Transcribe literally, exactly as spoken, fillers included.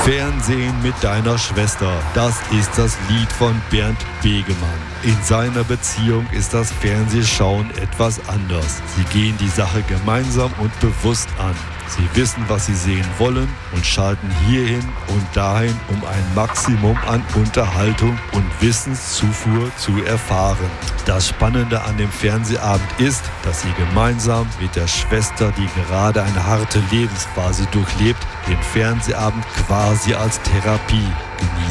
Fernsehen mit deiner Schwester, das ist das Lied von Bernd Begemann. In seiner Beziehung ist das Fernsehschauen etwas anders. Sie gehen die Sache gemeinsam und bewusst an. Sie wissen, was sie sehen wollen und schalten hierhin und dahin, um ein Maximum an Unterhaltung und Wissenszufuhr zu erfahren. Das Spannende an dem Fernsehabend ist, dass sie gemeinsam mit der Schwester, die gerade eine harte Lebensphase durchlebt, den Fernsehabend quasi als Therapie genießen.